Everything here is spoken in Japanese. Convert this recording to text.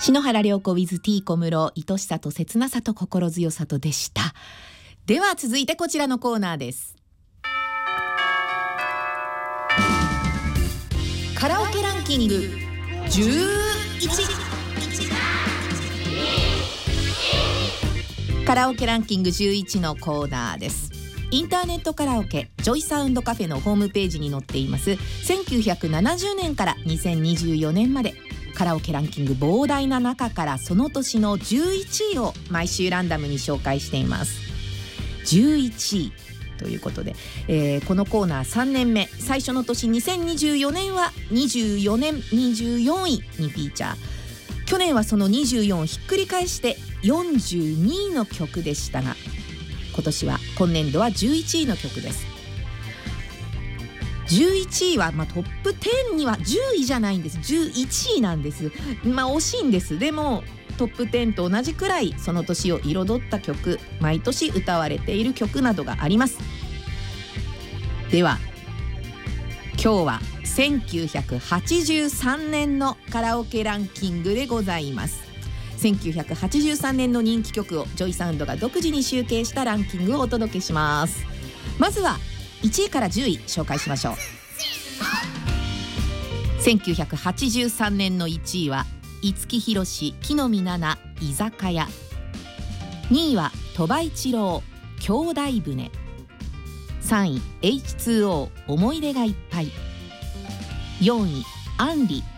篠原涼子 with T 小室、愛しさと切なさと心強さとでした。では続いてこちらのコーナーです。カラオケランキング11。カラオケランキング11のコーナーです。インターネットカラオケジョイサウンドカフェのホームページに載っています1970年から2024年までカラオケランキング膨大な中からその年の11位を毎週ランダムに紹介しています。11位ということで、このコーナー3年目、最初の年2024年は24年24位にフィーチャー。去年はその24をひっくり返して42位の曲でしたが、今年度は11位の曲です。11位は、トップ10には10位じゃないんです。11位なんです。惜しいんです。でもトップ10と同じくらいその年を彩った曲、毎年歌われている曲などがあります。では今日は1983年のカラオケランキングでございます。1983年の人気曲をジョイサウンドが独自に集計したランキングをお届けします。まずは1位から10位紹介しましょう。1983年の1位は五木ひろし、木の実奈々、居酒屋。2位は鳥羽一郎、兄弟船。3位 H2O、思い出がいっぱい。4位アンリ、